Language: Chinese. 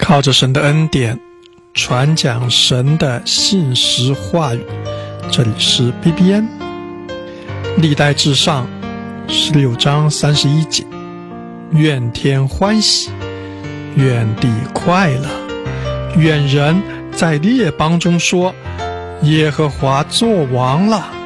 靠着神的恩典，传讲神的信实话语。这里是 BBN 历代至上16章31节，愿天欢喜，愿地快乐，愿人在列邦中说，耶和华作王了。